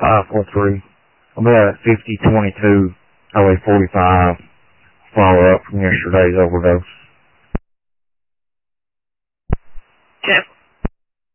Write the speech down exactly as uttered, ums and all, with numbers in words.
five four three. I'll be at fifty twenty-two, Highway forty-five. Follow up from yesterday's overdose. Okay.